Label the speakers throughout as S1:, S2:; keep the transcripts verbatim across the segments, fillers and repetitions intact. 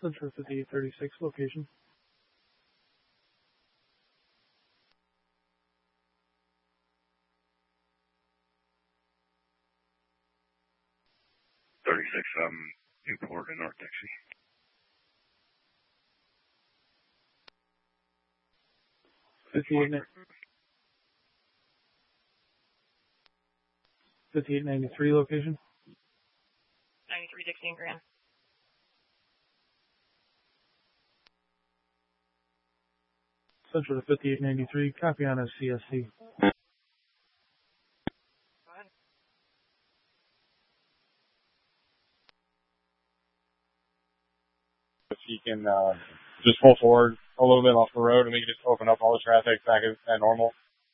S1: Central fifty-eight thirty-six location.
S2: thirty-six, um, Newport and North Dixie.
S1: fifty-eight, fifty-eight ninety-three location.
S3: ninety-three Dixie and Grand.
S1: Central to fifty-eight ninety-three, copy on a C S C.
S3: Go ahead.
S4: If he can uh, just pull forward a little bit off the road and we can just open up all the traffic back at, at normal.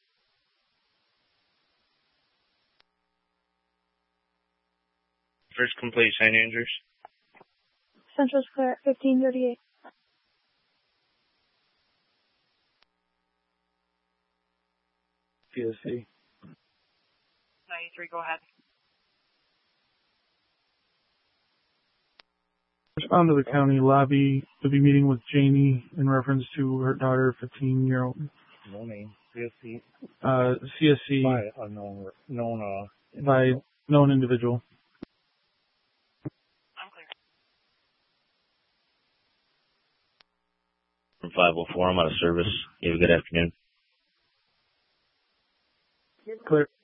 S2: First complete, Saint Andrews.
S5: Central's clear at fifteen thirty-eight.
S1: C S C.
S3: ninety-three, go ahead.
S1: Respond to the county lobby to be meeting with Janie in reference to her daughter, fifteen-year-old.
S2: No name. C S C.
S1: Uh, C S C
S2: By unknown, known, uh,
S1: by known individual.
S3: I'm clear.
S6: From five oh four, I'm out of service. You have a good afternoon.
S1: Clear.